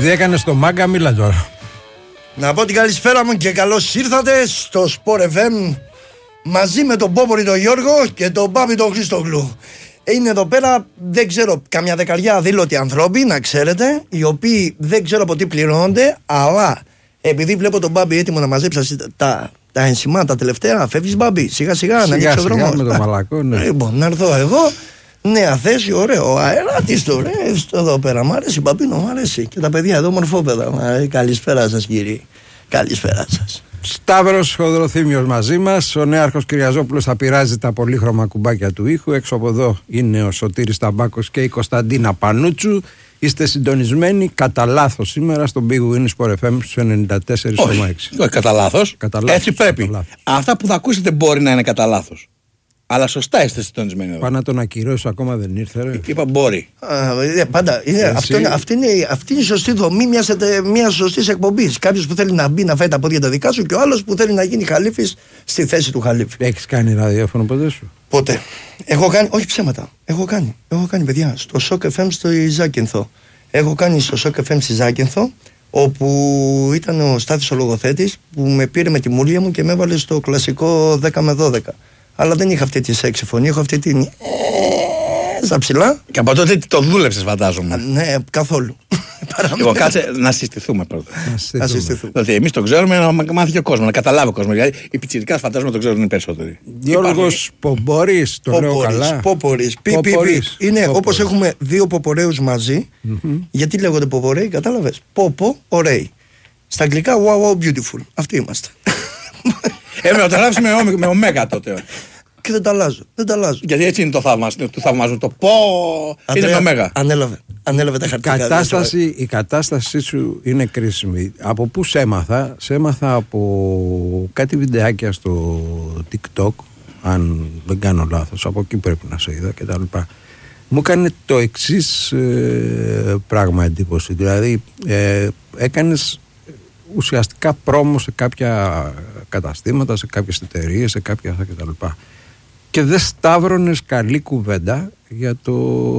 Επειδή έκανες το μάγκα, μίλα τώρα. Να πω την καλησπέρα μου και καλώς ήρθατε στο Sport FM μαζί με τον Πόπορη τον Γιώργο και τον Μπάμπη τον Χριστόγλου. Είναι εδώ πέρα, δεν ξέρω, καμιά δεκαριά αδήλωτοι ανθρώποι, να ξέρετε, οι οποίοι δεν ξέρω από τι πληρώνονται, αλλά επειδή βλέπω τον Μπάμπη έτοιμο να μαζέψει τα ενσημά τα τελευταία, φεύγεις Μπάμπη, σιγά σιγά να ανοίξει ο δρόμος. Με το μαλακό, ναι. Λοιπόν, να έρθω εγώ, νέα θέση, ωραίο αέρα, τι στο εδώ πέρα, μ' αρέσει, Μπαμπίνο, μ' αρέσει. Και τα παιδιά εδώ μορφόπεδα, καλησπέρα σας κύριοι, καλησπέρα σας. Σταύρος Χοδροθύμιος μαζί μας. Ο νέαρχος Κυριαζόπουλος θα πειράζει τα πολύχρωμα κουμπάκια του ήχου. Έξω από εδώ είναι ο Σωτήρης Ταμπάκος και η Κωνσταντίνα Πανούτσου. Είστε συντονισμένοι κατά λάθος σήμερα στον Big Win Sport FM στους 94,6. Όχι κατά λάθος. Έτσι πρέπει. Αυτά που θα ακούσετε μπορεί να είναι κατά λάθος. Αλλά σωστά είστε συντονισμένοι εδώ. Πάνω να τον ακυρώσω, ακόμα δεν ήρθε. Ρε. Είπα μπορεί. Πάντα. Αυτή είναι η σωστή δομή μια σωστή εκπομπή. Κάποιο που θέλει να μπει να φάει τα πόδια τα δικά σου και ο άλλο που θέλει να γίνει χαλίφης στη θέση του χαλίφη. Έχεις κάνει ραδιόφωνο ποτέ σου? Ποτέ. Έχω κάνει, όχι ψέματα. Έχω κάνει παιδιά στο Shock FM στο Ζάκυνθο. Έχω κάνει στο Shock FM στη Ζάκυνθο, όπου ήταν ο Στάθης ο λογοθέτης που με πήρε με τη μουρία μου και με έβαλε στο κλασικό 10 με 12. Αλλά δεν είχα αυτή τη σεξι φωνή, έχω αυτή την. Στα ψηλά. Και από τότε το δούλεψες, φαντάζομαι. Ναι, καθόλου. Λοιπόν, κάτσε να συστηθούμε πρώτα. Να συστηθούμε. Δηλαδή, εμείς το ξέρουμε, να μάθει και ο κόσμος, να καταλάβει ο κόσμος. Γιατί οι πιτσιρικάς φαντάζομαι το ξέρουν οι περισσότεροι. Γιώργος Πομπόρης, το λέω καλά. Πόπορης. Είναι όπως έχουμε δύο ποπορέους μαζί. Γιατί λέγονται ποπορέοι, κατάλαβες. Πόπο, ωραίοι. Στα αγγλικά, wow, beautiful. Αυτοί είμαστε. Να το γράψει με ωμέγα τότε. Και δεν τα αλλάζω. Γιατί έτσι είναι το θαύμα. Του θαυμάζουν το πω. Είναι με ωμέγα. Ανέλαβε τα χαρτιά. Η κατάστασή σου είναι κρίσιμη. Από πού σε έμαθα από κάτι βιντεάκια στο TikTok, αν δεν κάνω λάθος, από εκεί πρέπει να σε είδα και τα λοιπά. Μου έκανε το εξής πράγμα εντύπωση. Δηλαδή έκανες ουσιαστικά πρόμο σε κάποια καταστήματα, σε κάποιες εταιρείες, σε κάποια κτλ. Και δεν σταύρωνες καλή κουβέντα για το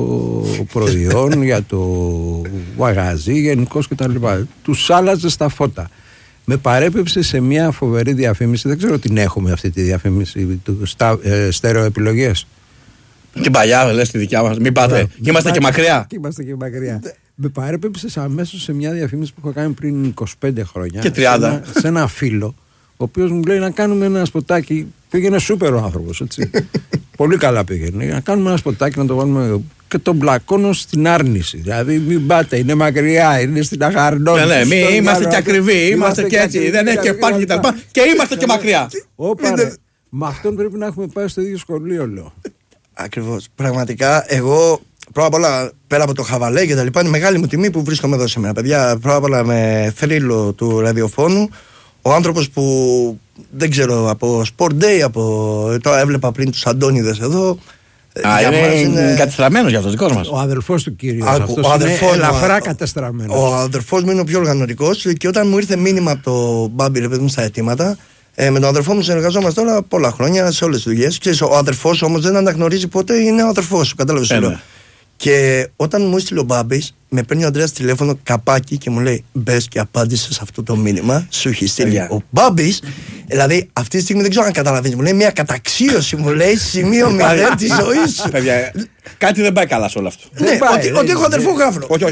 προϊόν, για το μαγαζί, γενικώς κτλ. Τους άλλαζες τα φώτα. Με παρέπεψε σε μια φοβερή διαφήμιση, δεν ξέρω την έχουμε αυτή τη διαφήμιση, στερεοεπιλογές. Την παλιά, λες τη δικιά μας, μην πάτε. Είμαστε και μακριά. Με παρέπεψες αμέσως σε μια διαφήμιση που έχω κάνει πριν 25 χρόνια. Και 30. Σε ένα φίλο, ο οποίος μου λέει να κάνουμε ένα σποτάκι. Πήγαινε σούπερ ο άνθρωπος, έτσι. Πολύ καλά πήγαινε. Να κάνουμε ένα σποτάκι, να το βάλουμε. Και τον πλακώνω στην άρνηση. Δηλαδή, μην πάτε, είναι μακριά, είναι στην Αγαρνώνη. Ναι, είμαστε και ακριβοί, είμαστε και έτσι. Δεν έχει και πάρκι κτλ. Και είμαστε και μακριά. Με αυτόν πρέπει να έχουμε πάει στο ίδιο σχολείο, λέω. Ακριβώς. Πραγματικά, εγώ. Πρώτα απ' όλα, πέρα από το χαβαλέ και τα λοιπά, είναι μεγάλη μου τιμή που βρίσκομαι εδώ σήμερα. Παιδιά, πρώτα απ' όλα με θρύλο του ραδιοφώνου. Ο άνθρωπος που δεν ξέρω, από Sport Day, τώρα έβλεπα πριν τους Αντώνιδες εδώ. Είναι κατεστραμμένος για αυτός δικός μας. Ο αδελφός του κύριου. Είναι ελαφρά κατεστραμμένος. Ο αδελφός μου είναι ο πιο οργανωτικός και όταν μου ήρθε μήνυμα από το Μπάμπη, ρε παιδί μου, στα αιτήματα. Με τον αδερφό μου συνεργαζόμαστε τώρα πολλά χρόνια σε όλες τις δουλειές. Ξέρεις, ο αδερφός όμως δεν αναγνωρίζει ποτέ, είναι ο αδερφός σου. Κατάλαβες. Και όταν μου έστειλε ο Μπάμπης, με παίρνει ο Ανδρέας τηλέφωνο καπάκι και μου λέει: μπες και απάντησε σε αυτό το μήνυμα. Σου έχει στείλει ο Μπάμπης. Δηλαδή, αυτή τη στιγμή δεν ξέρω αν καταλαβαίνεις. Μου λέει μια καταξίωση, μου λέει σημείο 0 τη ζωή σου. Παιδιά, κάτι δεν πάει καλά σε όλο αυτό. Ναι, ότι έχω αδερφό γάφρο. Όχι.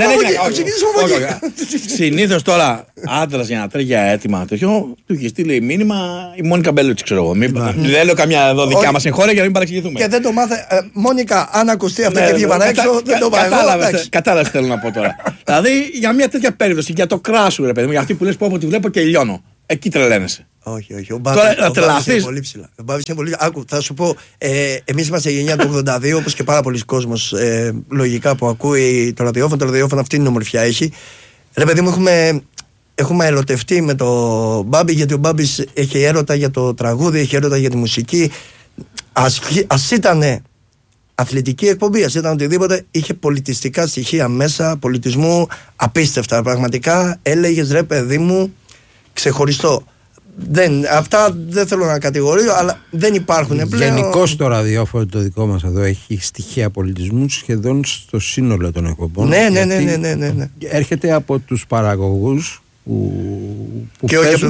Συνήθως τώρα άντρας για να τρέχει για έτοιμα τέτοιο, του είχε στείλει μήνυμα η Μόνικα Μπελούτσι, ξέρω εγώ. Δεν λέω καμιά εδώ δικιά μας εγχώρια για να μην παρεξηγηθούμε. Και δεν το μάθε. Μόνικα, αν ακουστεί αυτό και βγει παρά έξω, δεν το πάει. Κατάλαβες θέλω να πω τώρα. Δηλαδή για μια τέτοια περίπτωση, για το κράσου, ρε παιδί μου, για αυτή που λες πω τη βλέπω και λιώνω. Εκεί τρελαίνεσαι. Όχι. Ο Μπάμπης είναι πολύ ψηλά. Άκου, θα σου πω, εμείς είμαστε η γενιά του 82, όπως και πάρα πολλοί κόσμος λογικά που ακούει το ραδιόφωνο. Το ραδιόφωνο αυτή την ομορφιά έχει. Ρε παιδί μου, έχουμε ερωτευτεί με το Μπάμπη, γιατί ο Μπάμπης έχει έρωτα για το τραγούδι, έχει έρωτα για τη μουσική. Ας ήτανε αθλητική εκπομπή, ας ήταν οτιδήποτε, είχε πολιτιστικά στοιχεία μέσα, πολιτισμού απίστευτα. Πραγματικά έλεγες, ρε παιδί μου, ξεχωριστό. Αυτά δεν θέλω να κατηγορήσω, αλλά δεν υπάρχουν πλέον. Γενικώς το ραδιόφωνο το δικό μας εδώ έχει στοιχεία πολιτισμού σχεδόν στο σύνολο των εκπομπών. Ναι. Έρχεται από τους παραγωγούς που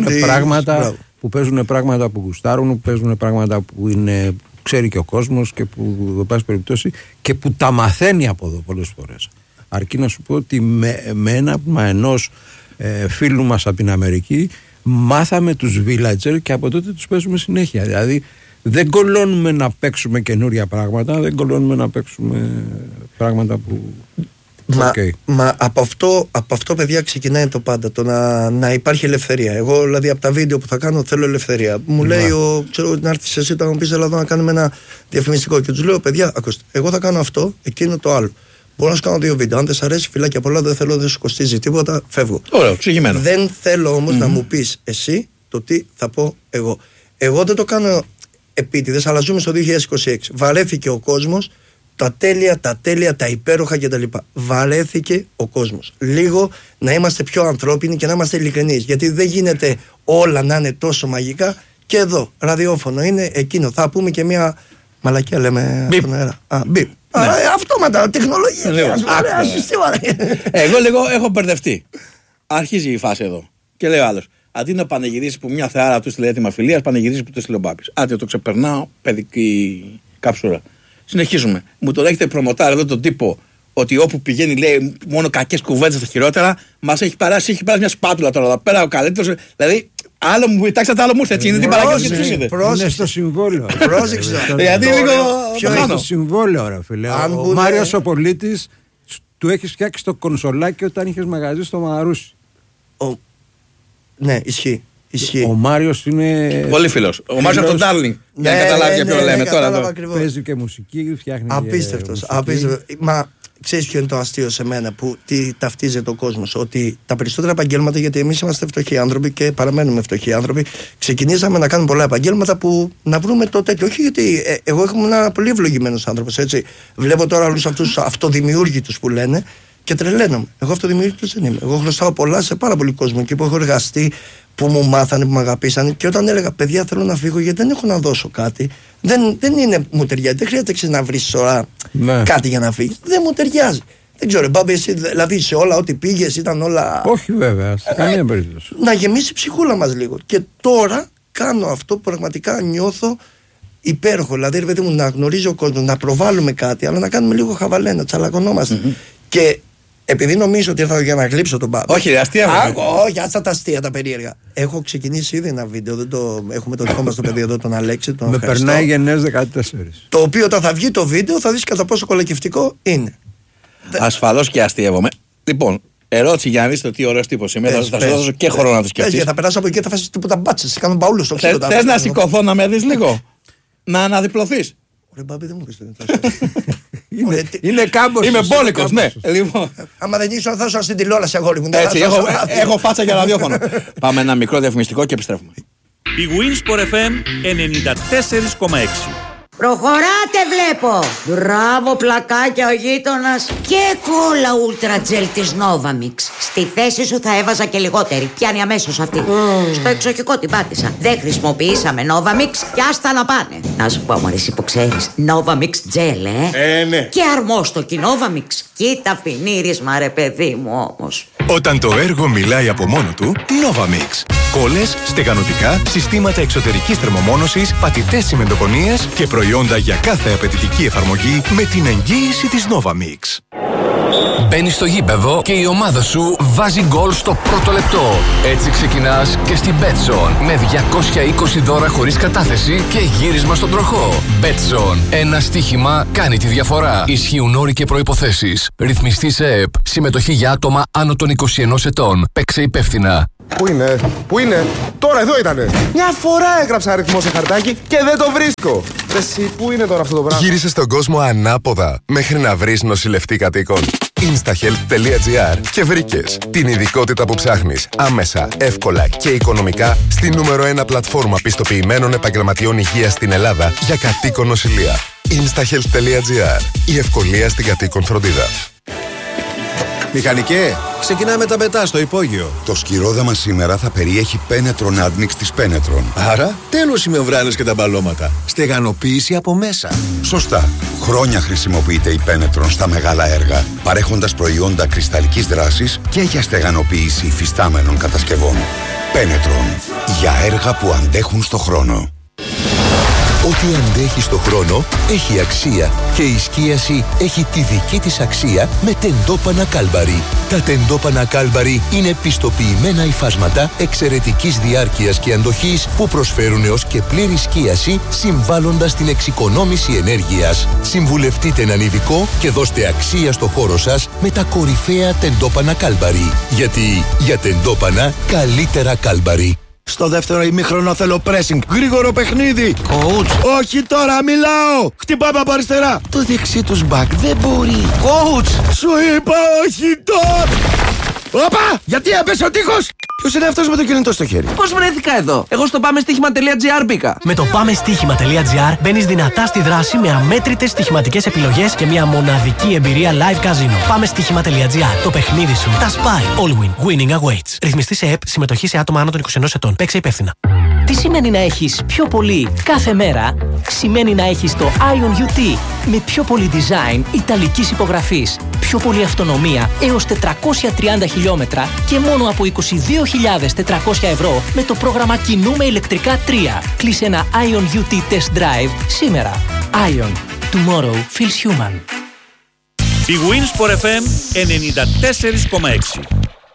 παίζουν πράγματα που γουστάρουν, που παίζουν πράγματα που ξέρει και ο κόσμος και που, εν πάση περιπτώσει, και που τα μαθαίνει από εδώ πολλές φορές. Αρκεί να σου πω ότι με έναυσμα ενός φίλου μας από την Αμερική μάθαμε τους Villager και από τότε τους παίζουμε συνέχεια. Δηλαδή δεν κολώνουμε να παίξουμε καινούρια πράγματα, δεν κολώνουμε να παίξουμε πράγματα που... Μα από αυτό, παιδιά, ξεκινάει το πάντα. Το να υπάρχει ελευθερία. Εγώ, δηλαδή, από τα βίντεο που θα κάνω, θέλω ελευθερία. Μου λέει, ξέρω να έρθει εσύ, όταν μου πει εδώ να κάνουμε ένα διαφημιστικό. Και του λέω, παιδιά, ακούστε, εγώ θα κάνω αυτό, εκείνο το άλλο. Μπορώ να σου κάνω 2 βίντεο. Αν δεν σ' αρέσει, φυλάκια πολλά, δεν θέλω, δεν σου κοστίζει τίποτα, φεύγω. Ωραίο, εξηγημένο. Δεν θέλω όμως να μου πει εσύ το τι θα πω εγώ. Εγώ δεν το κάνω επίτηδες, αλλά ζούμε στο 2026. Βαρέθηκε ο κόσμος. Τα τέλεια, τα υπέροχα κτλ. Βαρέθηκε ο κόσμος. Λίγο να είμαστε πιο ανθρώπινοι και να είμαστε ειλικρινείς. Γιατί δεν γίνεται όλα να είναι τόσο μαγικά. Και εδώ, ραδιόφωνο είναι εκείνο. Θα πούμε και μια μαλακία, λέμε στον αέρα. Μπιπ. Αυτόματα, τεχνολογία. Εγώ λίγο έχω μπερδευτεί. Αρχίζει η φάση εδώ. Και λέει ο άλλος, αντί να πανηγυρίσει που μια θεάρα του στείλε έτοιμα φιλίας, πανηγυρίζει που το στείλε ο Μπάμπης. Άντε, το ξεπερνάω, παιδική κάψουρα. Συνεχίζουμε. Μου τον έχετε προμοτάρει εδώ τον τύπο ότι όπου πηγαίνει λέει μόνο κακές κουβέντες στα χειρότερα. Μας έχει περάσει μια σπάτουλα τώρα εδώ πέρα ο καλύτερος. Δηλαδή, άλλο μου κοιτάξατε, άλλο μου ήρθε έτσι. Είναι την παραγωγή και τους είδε. Είναι στο συμβόλαιο. Πρόσεξε. Γιατί λίγο. Ποιο είναι το συμβόλαιο, ρε φίλε. Ο Μάριος ο Πολίτης του έχει φτιάξει το κονσολάκι όταν είχες μαγαζί στο Μαρούσι. Ναι, ισχύει. Ο Μάριος είναι. Πολύ φίλος. Ο Μάριος από τον Darling. Για να καταλάβει για ποιον λέμε τώρα. Παίζει και μουσική, φτιάχνει. Απίστευτος. Μα ξέρεις ποιο είναι το αστείο σε μένα που ταυτίζεται ο κόσμος? Ότι τα περισσότερα επαγγέλματα, γιατί εμείς είμαστε φτωχοί άνθρωποι και παραμένουμε φτωχοί άνθρωποι, ξεκινήσαμε να κάνουμε πολλά επαγγέλματα που να βρούμε το τέτοιο. Όχι γιατί εγώ ήμουν ένα πολύ ευλογημένος άνθρωπος, έτσι. Βλέπω τώρα όλους αυτούς αυτοδημιούργητους που λένε. Και τρελαίνομαι. Εγώ αυτοδημιούργητος δεν είμαι. Εγώ χρωστάω πολλά σε πάρα πολύ κόσμο και που έχω εργαστεί, που μου μάθανε, που με αγαπήσανε. Και όταν έλεγα, παιδιά, θέλω να φύγω γιατί δεν έχω να δώσω κάτι, δεν είναι, μου ταιριάζει. Δεν χρειάζεται να βρει τώρα κάτι για να φύγει. Δεν μου ταιριάζει. Δεν ξέρω, Μπάμπη, εσύ δηλαδή σε όλα, ό,τι πήγες, ήταν όλα. Όχι, βέβαια, σε καμία περίπτωση. Να γεμίσει η ψυχούλα μας λίγο. Και τώρα κάνω αυτό που πραγματικά νιώθω υπέροχο. Δηλαδή, ρε παιδί μου, να γνωρίζει ο κόσμος, να προβάλλουμε κάτι, αλλά να κάνουμε λίγο χαβαλέ, να τσαλακωνόμαστε. Και επειδή νομίζω ότι ήρθα για να γλύψω τον Μπάμπη. Όχι, αστεία. Όχι, άστα τα αστεία τα περίεργα. Έχω ξεκινήσει ήδη ένα βίντεο. Έχουμε το δικό μας το παιδί εδώ, τον Αλέξη. Τον με περνάει γενναίες 14. Το οποίο όταν θα βγει το βίντεο θα δεις κατά πόσο κολακευτικό είναι. Ασφαλώς και αστείευομαι. Λοιπόν, ερώτηση για να δεις το τι ωραίος τύπος είμαι. Θα σου δώσω και χρόνο να το σκεφτείς. Θα περάσω από εκεί και θα φάσεις τίποτα μπάτσες. Κάνουν μπαούλους στο ξύλο. Θες να σηκωθώ να με δεις λίγο? Να αναδιπλωθείς? Ρε Μπάμπη, δεν μου πεις είναι κάμπος. Είμαι μπόλικος, ναι. Άμα δεν ήσουν θα ήσουν στην τηλεόραση, αγόρι μου. Έτσι, έχω φάτσα για ραδιόφωνο. Πάμε ένα μικρό διαφημιστικό και επιστρέφουμε. Η Winsport FM 94,6. Προχωράτε βλέπω. Μπράβο πλακάκια ο γείτονας. Και κόλλα Ultra Gel της Novamix. Στη θέση σου θα έβαζα και λιγότερη. Πιάνει αμέσως αυτή. Στο εξοχικό την πάτησα. Δεν χρησιμοποιήσαμε Novamix και άστα να πάνε. Να σου πω μωρέ εσύ που ξέρεις, Novamix Gel ναι. Και αρμόστοκι Novamix. Κοίτα φινίρισμα ρε παιδί μου όμως. Όταν το έργο μιλάει από μόνο του, Novamix. Κόλλες, στεγανοτικά, συστήματα εξωτερικής θερμομόνωσης, πατητές τσιμεντοπονίες και προϊόντα για κάθε απαιτητική εφαρμογή με την εγγύηση της Novamix. Μπαίνεις στο γήπεδο και η ομάδα σου βάζει γκολ στο πρώτο λεπτό. Έτσι ξεκινάς και στην Betson με 220 δώρα χωρίς κατάθεση και γύρισμα στον τροχό. Betson. Ένα στοίχημα κάνει τη διαφορά. Ισχύουν όροι και προϋποθέσεις. Ρυθμιστή σε ΕΕΠ. Συμμετοχή για άτομα άνω των 21 ετών. Παίξε υπεύθυνα. Πού είναι, τώρα εδώ ήτανε. Μια φορά έγραψα αριθμό σε χαρτάκι και δεν το βρίσκω. Εσύ, πού είναι τώρα αυτό το πράγμα? Γύρισε στον κόσμο ανάποδα μέχρι να βρεις νοσηλευτή κατοίκων. Instahealth.gr και βρήκες την ειδικότητα που ψάχνεις άμεσα, εύκολα και οικονομικά στη νούμερο 1 πλατφόρμα πιστοποιημένων επαγγελματιών υγείας στην Ελλάδα για κατοίκον νοσηλεία. Instahealth.gr. Η ευκολία στην κατοίκον φροντίδα. Μηχανικέ, ξεκινάμε τα πετά στο υπόγειο. Το σκυρόδαμα σήμερα θα περιέχει Penetron Admix της Penetron. Άρα, τέλος οι μεμβράνες και τα μπαλώματα. Στεγανοποίηση από μέσα. Σωστά. Χρόνια χρησιμοποιείται η Penetron στα μεγάλα έργα, παρέχοντας προϊόντα κρυσταλλικής δράσης και για στεγανοποίηση υφιστάμενων κατασκευών. Penetron. Για έργα που αντέχουν στο χρόνο. Ό,τι αντέχει στο χρόνο έχει αξία και η σκίαση έχει τη δική της αξία με τεντόπανα Κάλμπαρι. Τα τεντόπανα Κάλμπαρι είναι πιστοποιημένα υφάσματα εξαιρετικής διάρκειας και αντοχής που προσφέρουν έως και πλήρη σκίαση συμβάλλοντας στην εξοικονόμηση ενέργειας. Συμβουλευτείτε έναν ειδικό και δώστε αξία στο χώρο σας με τα κορυφαία τεντόπανα Κάλμπαρι. Γιατί για τεντόπανα καλύτερα Κάλμπαρι. Στο δεύτερο ημίχρονο θέλω pressing. Γρήγορο παιχνίδι. Coach. Όχι τώρα, μιλάω. Χτυπάμε από αριστερά. Το δεξί τους μπακ δεν μπορεί. Coach. Σου είπα όχι τώρα. Όπα! Γιατί έπεσε ο τείχος! Ποιος είναι αυτός με το κινητό στο χέρι? Πώς βρέθηκα εδώ? Εγώ στο πάμεστοίχημα.gr μπήκα. Με το πάμεστοίχημα.gr μπαίνεις δυνατά στη δράση με αμέτρητες στοιχηματικές επιλογές και μια μοναδική εμπειρία live casino. Πάμεστοίχημα.gr. Το παιχνίδι σου τα σπάει. All win. Winning awaits. Ρυθμιστή σε ΕΠ. Συμμετοχή σε άτομα άνω των 21 ετών. Παίξε υπεύθυνα. Τι σημαίνει να έχεις πιο πολύ κάθε μέρα? Σημαίνει να έχεις το Ion UT με πιο πολύ design ιταλικής υπογραφής, πιο πολύ αυτονομία έως 430 χιλιόμετρα και μόνο από 22.400 ευρώ με το πρόγραμμα Κινούμε ηλεκτρικά 3. Κλείσε ένα Ion UT Test Drive σήμερα. Ion. Tomorrow feels human. Η Winsport FM 94,6.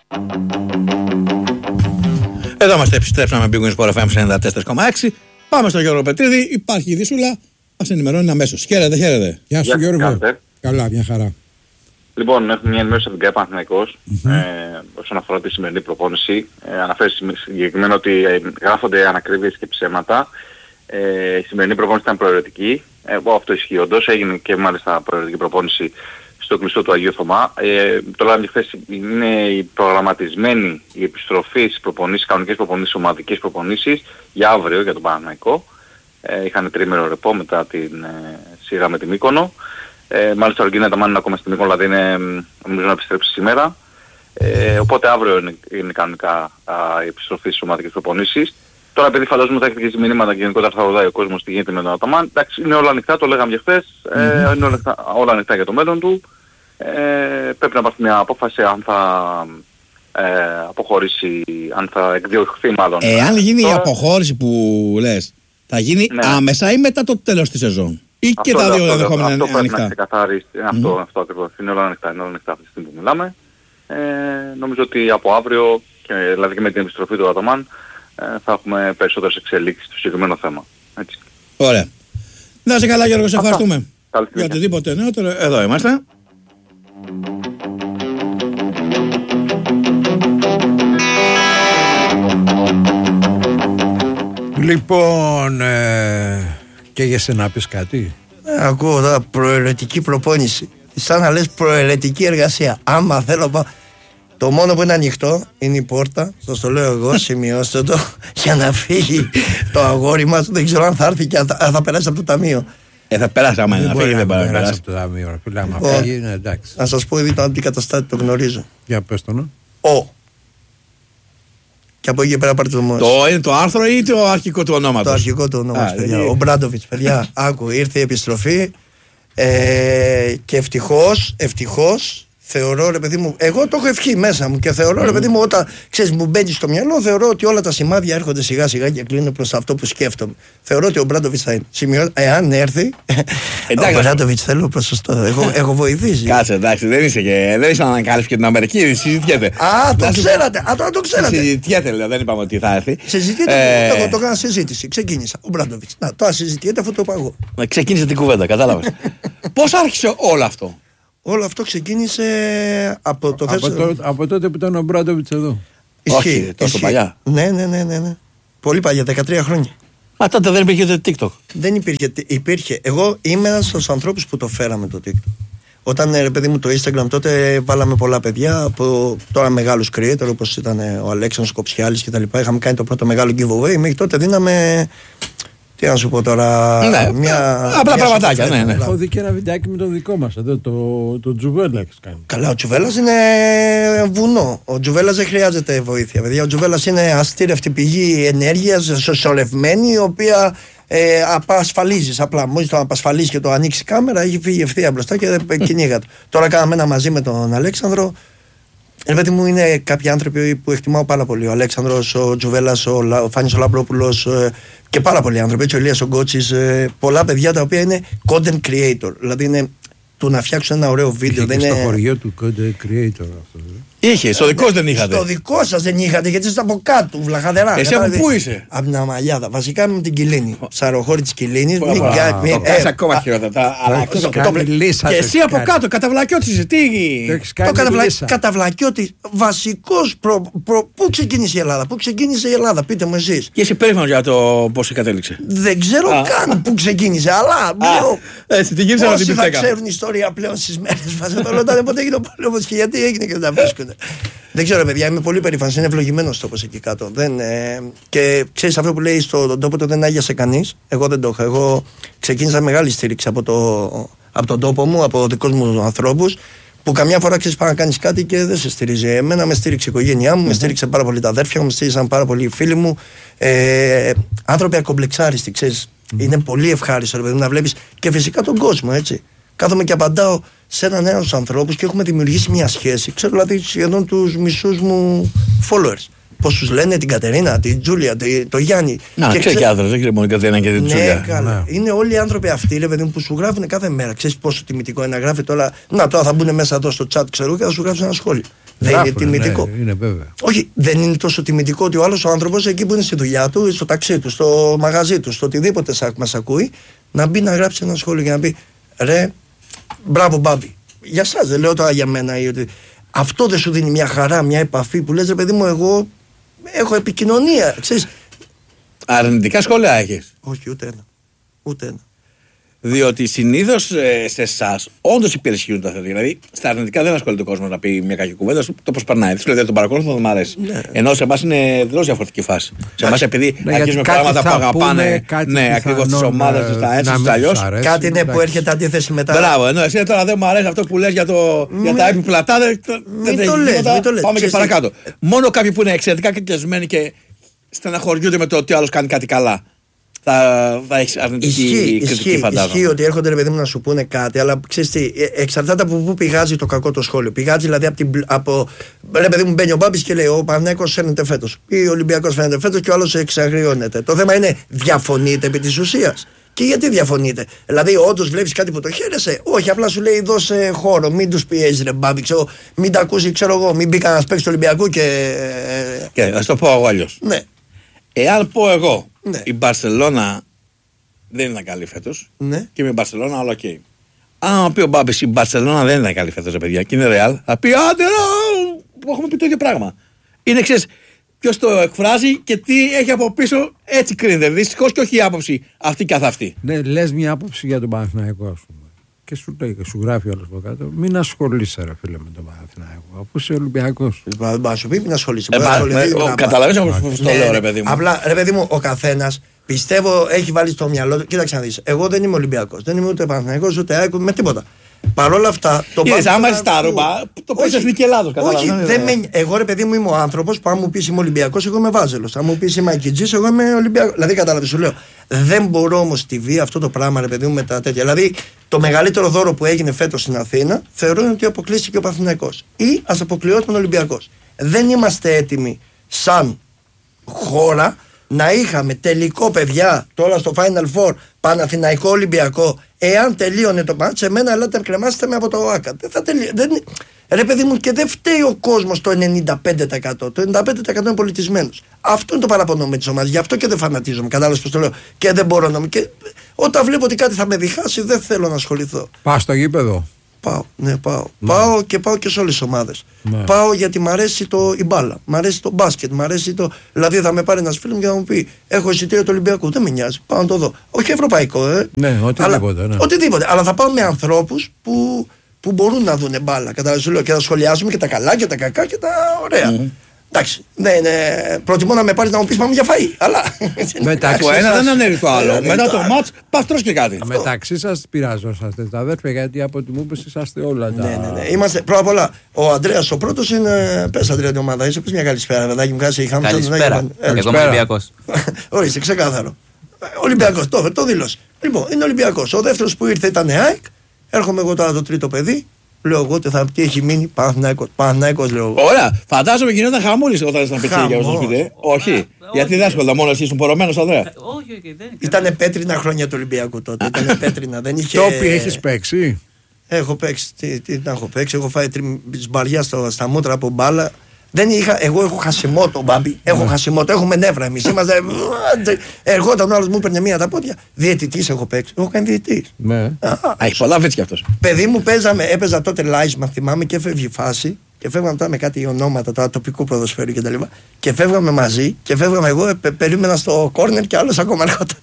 Εδώ είμαστε, επιστρέψαμε με Big Wins Sport FM 94,6. Πάμε στο Γιώργο Πετρίδη. Υπάρχει η Δίσουλα. Μας ενημερώνει αμέσως. Χαίρετε, χαίρετε. Γεια σου Γιώργο. Καλά, μια χαρά. Λοιπόν, έχουμε μια ενημέρωση από την ΚΑΕ Παναθηναϊκός όσον αφορά τη σημερινή προπόνηση. Αναφέρει συγκεκριμένα ότι γράφονται ανακρίβειες και ψέματα. Η σημερινή προπόνηση ήταν προαιρετική. Αυτό ισχύει όντως. Έγινε και μάλιστα προαιρετική προπόνηση στο κλειστό του Αγίου Θωμά. Το λέγαμε χθες, είναι η προγραμματισμένη η επιστροφή στις προπονήσεις, κανονικές προπονήσεις, ομαδικές προπονήσεις για αύριο για τον Παναθηναϊκό. Είχαν τρίμερο ρεπό μετά την σειρά με τη Μύκονο. Μάλιστα ο Ρογκίνα Ταμάν είναι ακόμα στη Μύκονο, δηλαδή νομίζω να επιστρέψει σήμερα. Οπότε αύριο είναι κανονικά η επιστροφή στις ομαδικές προπονήσεις. Τώρα επειδή φαντάζομαι θα έχετε και μηνύματα και γενικότερα θα ρωτάει ο κόσμος τι γίνεται με τον Αταμάν. Εντάξει, είναι όλα ανοιχτά, το λέγαμε και χθες. Είναι όλα ανοιχτά για το μέλλον του. Πρέπει να πάρει μια απόφαση αν θα αποχωρήσει, αν θα εκδιωχθεί μάλλον. Αν γίνει η αποχώρηση που λες, θα γίνει άμεσα ή μετά το τέλος της σεζόν? Ή και τα δύο ενδεχόμενα είναι ανοιχτά? Αυτό πρέπει να ξεκαθαρίσει. Αυτό ακριβώς. Είναι όλα ανοιχτά. Είναι όλα ανοιχτά αυτή τη στιγμή που μιλάμε. Νομίζω ότι από αύριο, δηλαδή και με την επιστροφή του Αταμάν, θα έχουμε περισσότερες εξελίξεις στο συγκεκριμένο θέμα. Έτσι. Ωραία. Να είσαι καλά Γιώργο, σε ευχαριστούμε. Για οτιδήποτε νεότερο, εδώ είμαστε. Λοιπόν, καίγεσαι να πεις κάτι? Ακούω τώρα προαιρετική προπόνηση. Σαν να λες προαιρετική εργασία. Άμα θέλω πάω. Το μόνο που είναι ανοιχτό είναι η πόρτα. Σας το λέω εγώ, σημειώστε το. Για να φύγει το αγόρι μας. Δεν ξέρω αν θα έρθει και αν θα περάσει από το ταμείο. Θα περάσει άμα είναι να φύγει, δεν περάσει από το ταμείο. Άμα φύγει είναι εντάξει. Να σας πω ήδη τον αντικαταστάτη, το γνωρίζω. Για πες το, ναι. Και από εκεί και πέρα πάρει το μόνο. Είναι το άρθρο ή το αρχικό του ονόματος? Το αρχικό του ονόματος, παιδιά. Ο Μπράντοβιτς, παιδιά. Άκου, ήρθε η επιστροφή. Και ευτυχώς θεωρώ, ρε παιδί μου, εγώ το έχω ευχεί μέσα μου και θεωρώ, ρε παιδί μου, όταν ξέρεις, μου μπαίνει στο μυαλό, θεωρώ ότι όλα τα σημάδια έρχονται σιγά σιγά και κλείνουν προς αυτό που σκέφτομαι. Θεωρώ ότι ο Μπράντοβιτς θα είναι. Εάν έρθει. Ο Μπράντοβιτς θέλω ποσοστό. Έχω βοηθήσει. Κάτσε, εντάξει, δεν είσαι να ανακάλυψε και την Αμερική, συζητιέται. Το ξέρατε. Τώρα το ξέρατε. Συζητιέται, δεν είπαμε ότι θα έρθει. Συζητιέται. Εγώ το έκανα συζήτηση. Ξεκίνησα. Ο Μπράντοβιτς. Τώρα συζητιέται, αυτό το είπα εγώ. Ξεκίνησε την κουβέντα, κατάλαβες. Πώς άρχισε όλο αυτό? Όλο αυτό ξεκίνησε από το από τότε που ήταν ο Μπράντοβιτς εδώ. Όχι, τόσο παλιά. Ναι. Πολύ παλιά, 13 χρόνια. Μα τότε δεν υπήρχε το TikTok. Δεν υπήρχε. Εγώ είμαι ένας στους ανθρώπους που το φέραμε το TikTok. Όταν, ρε παιδί μου, το Instagram τότε βάλαμε πολλά παιδιά από τώρα μεγάλους creator όπως ήταν ο Αλέξανδρος Κοψιάλης και τα λοιπά. Είχαμε κάνει το πρώτο μεγάλο giveaway. Μέχρι τότε δίναμε Τι να σου πω τώρα. Ναι, απλά πραγματάκια. Ναι. Έχω δει και ένα βιντεάκι με το δικό μας εδώ, το Τζουβέλλα έχεις κάνει. Καλά, ο Τζουβέλλας είναι βουνό. Ο Τζουβέλλας δεν χρειάζεται βοήθεια, παιδιά. Ο Τζουβέλλας είναι αστήρευτη πηγή ενέργειας, συσσωρευμένη, η οποία απασφαλίζεις. Απλά μόλις το απασφαλίσεις και το ανοίξει κάμερα, έχει φύγει ευθεία μπροστά και δεν κυνήγατε. Τώρα κάναμε ένα μαζί με τον Αλέξανδρο. Παιδί μου, είναι κάποιοι άνθρωποι που εκτιμάω πάρα πολύ. Ο Αλέξανδρος, ο Τζουβέλλας, ο Φάνης ο Λαπρόπουλος και πάρα πολλοί άνθρωποι. Έτσι, ο Ηλίας ο Γκότσης. Πολλά παιδιά τα οποία είναι content creator. Δηλαδή είναι του να φτιάξουν ένα ωραίο βίντεο. Δεν είναι στο χωριό του content creator αυτό. Είχε, στο δικό δεν είχατε. Στο δικό σας δεν είχατε, γιατί είστε από κάτω, βλαχαδερά. Εσύ από πού είσαι? Από την Αμαλιάδα. Βασικά είμαι με την Κιλίνη. Σαροχώρη της Κιλίνης. Το κάνεις ακόμα χειρότερα. Και εσύ από κάτω, καταβλακιώτης είσαι. Τι? Το καταβλακιώτη, βασικός. Πού ξεκίνησε η Ελλάδα, πείτε μου εσείς. Και είσαι περήφανος για το πώς κατέληξε? Δεν ξέρω καν πού ξεκίνησε, αλλά. Όσοι θα ξέρουν ιστορία πλέον στις μέρες μας, θα ρωτάνε πότε έγινε ο πόλεμος και γιατί έγινε και τα βρίσκονται. Δεν ξέρω, παιδιά, είμαι πολύ περήφανος. Είναι ευλογημένος τόπος εκεί κάτω. Και ξέρεις, αυτό που λέει στον τόπο δεν άγιασε κανείς. Εγώ δεν το έχω. Εγώ ξεκίνησα μεγάλη στήριξη από τον τόπο μου, από δικούς μου ανθρώπους. Που καμιά φορά ξέρεις πάει να κάνεις κάτι και δεν σε στηρίζει. Εμένα με στήριξε η οικογένειά μου, με στήριξε πάρα πολύ τα αδέρφια μου, με στήριξαν πάρα πολύ οι φίλοι μου. Άνθρωποι ακομπλεξάριστοι, ξέρεις. Είναι πολύ ευχάριστο να βλέπεις και φυσικά τον κόσμο, έτσι. Κάθομαι και απαντάω σε έναν νέο ανθρώπους και έχουμε δημιουργήσει μια σχέση. Ξέρω δηλαδή σχεδόν τους μισούς μου followers. Πώς τους λένε, την Κατερίνα, την Τζούλια, το Γιάννη. Να, και ξέρει κι άνθρωπος, δεν ξέρει μόνο την Κατερίνα και την Τζούλια. Ναι, καλά. Είναι όλοι οι άνθρωποι αυτοί, ρε παιδί μου, που σου γράφουν κάθε μέρα. Ξέρεις πόσο τιμητικό είναι να γράφει τώρα. Να, τώρα θα μπουν μέσα εδώ στο chat, ξέρω, και θα σου γράψουν ένα σχόλιο. Δεν είναι τιμητικό? Ναι, είναι βέβαια. Όχι, δεν είναι τόσο τιμητικό ότι ο άλλος ο άνθρωπος εκεί που είναι στη δουλειά του, στο ταξί του, στο μαγαζί του, στο οτιδήποτε μας ακούει, να μπει να γράψει ένα σχόλιο και να πει ρε, μπράβο Μπάμπη. Για σας, δεν λέω τώρα για μένα. Αυτό δεν σου δίνει μια χαρά, μια επαφή που λες ρε παιδί μου, εγώ έχω επικοινωνία. Ξέρεις. Αρνητικά σχόλια έχεις? Όχι, ούτε ένα. Διότι συνήθως σε εσάς όντως υπερισχύουν τα θέματα. Δηλαδή στα αρνητικά δεν ασχολείται ο κόσμος να πει μια κακή κουβέντα, το πώς περνάει. Δηλαδή τον παρακολουθώ δεν μου αρέσει. Ναι. Ενώ σε εμάς είναι τελώς διαφορετική φάση. Σε εμάς επειδή αρχίζουμε πράγματα που αγαπάνε, ναι, ακριβώς τις ομάδες τους, τα έτσι, τους αλλιώς. Κάτι είναι που έρχεται αντίθεση μετά. Μπράβο, ενώ εσύ τώρα δεν μου αρέσει αυτό που λες για τα έπιπλατά. Μην το λες. Πάμε και παρακάτω. Μόνο κάποιοι που είναι εξαιρετικά κακιασμένοι και στεναχωριούνται με το ότι ο άλλος κάνει κάτι καλά. Θα έχεις αρνητική κριτική, φαντάζομαι. Ισχύει ότι έρχονται ρε παιδί μου να σου πούνε κάτι, αλλά ξέρεις τι, εξαρτάται από πού πηγάζει το κακό το σχόλιο. Πηγάζει δηλαδή από ρε παιδί μου, μπαίνει ο Μπάμπης και λέει: ο Παναθηναϊκός φαίνεται φέτος, ή ο Ολυμπιακός φαίνεται φέτος, και ο άλλος εξαγριώνεται. Το θέμα είναι, διαφωνείτε επί της ουσίας? Και γιατί διαφωνείτε? Δηλαδή, όντως βλέπεις κάτι που το χαίρεσαι? Όχι, απλά σου λέει: δώσε χώρο, μην τους πιέζει ρε Μπάμπη, μην τα ακούσει, ξέρω εγώ, μην μπει κανένας παίκτης του Ολυμπιακού και. Και ας το πω εγώ αλλιώς. Ναι. Εάν πω εγώ, ναι, η Μπαρσελόνα δεν ήταν καλή φέτος, ναι, και με η Μπαρσελόνα όλα ok. Αν πει ο Μπάμπης η Μπαρσελόνα δεν ήταν καλή φέτος, παιδιά, και είναι Ρεάλ, θα πει άντε που έχουμε πει το ίδιο πράγμα. Είναι, ξέρεις, ποιος το εκφράζει και τι έχει από πίσω, έτσι κρίνεται. Δυστυχώς και όχι η άποψη αυτή καθ' αυτή. Ναι, λες μια άποψη για τον Παναθηναϊκό, ας πούμε. Και σου λέει και σου γράφει όλος από κάτω: μην ασχολείσαι, ρε φίλε, με τον Παναθηναϊκό, αφού είσαι Ολυμπιακός. Μα σου πει: μην ασχολείσαι. Καταλαβαίνεις όπως το λέω, ρε παιδί μου. Απλά, ρε παιδί μου, ο καθένας πιστεύω έχει βάλει στο μυαλό του. Κοίταξε να δεις. Εγώ δεν είμαι Ολυμπιακός. Δεν είμαι ούτε Παναθηναϊκός ούτε ΑΕΚ, με τίποτα. Παρ' όλα αυτά. Άμα είσαι τα ρούμπα, το παίρνει Εθνική Ελλάδος. Όχι, εγώ ρε παιδί μου είμαι ο άνθρωπος που αν μου πεις είμαι Ολυμπιακός, εγώ είμαι Βάζελος. Αν μου πεις είμαι Ακιτζής, εγώ είμαι Ολυμπιακός. Δηλαδή κατάλαβες, σου λέω. Δεν μπορώ όμως στη βία αυτό το πράγμα, ρε παιδί μου, με τα τέτοια. Δηλαδή το μεγαλύτερο δώρο που έγινε φέτος στην Αθήνα θεωρώ ότι αποκλείστηκε ο Παναθηναϊκός. Ή ας αποκλειόταν ο Ολυμπιακός. Δεν είμαστε έτοιμοι σαν χώρα να είχαμε τελικό, παιδιά, τώρα στο Final Four, Παναθηναϊκό Ολυμπιακό. Εάν τελείωνε το μάτς, σε μένα ελάτε κρεμάστε με από το ΆΚΑ. Δεν θα τελείωνε. Ρε παιδί μου, και δεν φταίει ο κόσμος το 95%. Το 95% είναι πολιτισμένος. Αυτό είναι το παραπονό με τις ομάδες. Γι' αυτό και δεν φανατίζομαι. Κατάλαβες πώς το λέω. Και δεν μπορώ να. Και όταν βλέπω ότι κάτι θα με διχάσει, δεν θέλω να ασχοληθώ. Πας στο γήπεδο? Πάω, ναι, πάω. Ναι. Πάω και σε όλες τις ομάδες. Ναι. Πάω γιατί μ' αρέσει η μπάλα, μ' αρέσει το μπάσκετ, μ' αρέσει το. Δηλαδή θα με πάρει ένας φίλος μου και θα μου πει: έχω εισιτήριο του Ολυμπιακού. Δεν με νοιάζει, πάω να το δω. Όχι ευρωπαϊκό, Ναι, οτιδήποτε. Αλλά, ναι. Οτιδήποτε. Αλλά θα πάω με ανθρώπους που μπορούν να δουν μπάλα. Κατάλαβες, σου λέω, και θα σχολιάζουμε και τα καλά και τα κακά και τα ωραία. Εντάξει, προτιμώ να με πάρει να μου πεις πάμε για φαΐ. Αλλά. Το ένα δεν ανέβει το άλλο. Μετά το μάτς πας τρως και κάτι. Μεταξύ σας πειράζοσαστε τα αδέρφια, γιατί από ό,τι μου είπες είσαστε όλα τα. Ναι. Είμαστε πρώτα απ' όλα. Ο Ανδρέας ο πρώτος είναι. Πες Ανδρέα την ομάδα. Είσαι μια καλησπέρα, παιδάκι μου. Καλησπέρα. Εγώ είμαι Ολυμπιακός. Ορίστε, ξεκάθαρο. Ολυμπιακός, το δήλωσε. Λοιπόν, είναι Ολυμπιακός. Ο δεύτερος που ήρθε ήταν ΑΕΚ. Έρχομαι εγώ τώρα το τρίτο παιδί. Λέω εγώ τι έχει μείνει. Παναθηναϊκός λέω. Ωραία, φαντάζομαι γινόταν χαμούλης όταν ήσταν πιτσίρια στο σπίτι. Όχι. Γιατί δεν άσχολα μόνο εσύ, ήσουν πορωμένος, Ανδρέα. Όχι, δεν. Ήτανε πέτρινα χρόνια του Ολυμπιακού τότε. Ήτανε πέτρινα. Δεν είχε. Τόπι έχεις παίξει. Έχω παίξει. Τι να έχω παίξει. Έχω φάει μπαριά στα μούτρα από μπάλα. Εγώ έχω χασιμότο, μπάμπι. Έχω χασιμότο, έχουμε νεύρα εμείς. Ερχόταν ο άλλος μου έπαιρνε μία τα πόδια. Διαιτητής έχω παίξει. Έχω κάνει διαιτητής. Έχει πολλά βίτσια αυτός. Παιδί μου έπαιζα τότε Λάισμαν, θυμάμαι, και έφευγε η φάση. Και φεύγαμε τώρα με κάτι ονόματα τώρα τοπικού ποδοσφαίρου και τα λοιπά. Και φεύγαμε μαζί και φεύγαμε εγώ, περίμενα στο κόρνερ και άλλος ακόμα έρχονταν.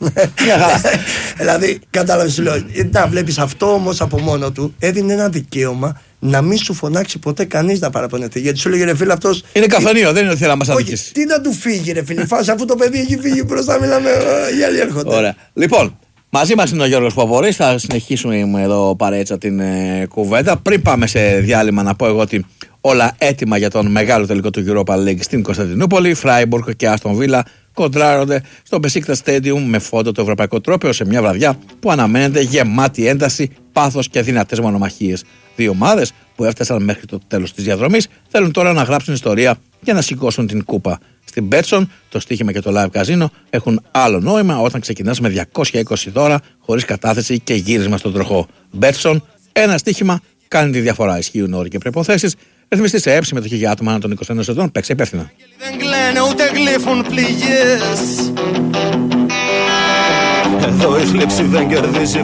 Δηλαδή, κατάλαβες, λέω, να βλέπεις αυτό όμως από μόνο του έδινε ένα δικαίωμα να μην σου φωνάξει ποτέ κανείς να παραπονεθεί. Γιατί σου λέγε ρε φίλε αυτός. Είναι καφενείο, δεν είναι ότι θέλει να μας αδικήσει. Τι να του φύγει, ρε φίλε, φάση αφού το παιδί έχει φύγει μπροστά, μιλάμε, οι άλλοι έρχονται. Ωραία. Λοιπόν, μαζί μας είναι ο Γιώργος Παπορής, θα συνεχίσουμε εδώ παρέτσα την κουβέντα. Πριν πάμε σε διάλειμμα, να πω εγώ ότι όλα έτοιμα για τον μεγάλο τελικό του Europa League στην Κωνσταντινούπολη. Φράιμπουργκ και Άστον Βίλα κοντράρονται στο Besiktas Stadium με φόντο το ευρωπαϊκό τρόπαιο σε μια βραδιά που αναμένεται γεμάτη ένταση, πάθος και δυνατές μονομαχίες. Δύο ομάδες που έφτασαν μέχρι το τέλος της διαδρομής θέλουν τώρα να γράψουν ιστορία για να σηκώσουν την κούπα. Στην Betson, το στοίχημα και το live casino έχουν άλλο νόημα όταν ξεκινάς με 220 δώρα χωρίς κατάθεση και γύρισμα στον τροχό. Betson, ένα στοίχημα κάνει τη διαφορά. Ισχύουν όροι και προϋποθέσεις. Ρυθμιστή σε έψη συμμετοχή για άτομα άνω των 21 ετών. Παίξε υπεύθυνα. Δεν κλαίνε ούτε γλύφουν πληγές. Εδώ η θλίψη δεν κερδίζει